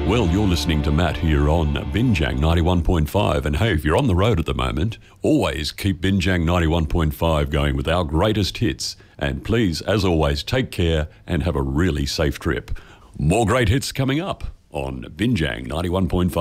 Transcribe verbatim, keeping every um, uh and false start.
Well, you're listening to Matt here on Binjang ninety-one point five. And hey, if you're on the road at the moment, always keep Binjang ninety-one point five going with our greatest hits. And please, as always, take care and have a really safe trip. More great hits coming up on Binjang ninety-one point five.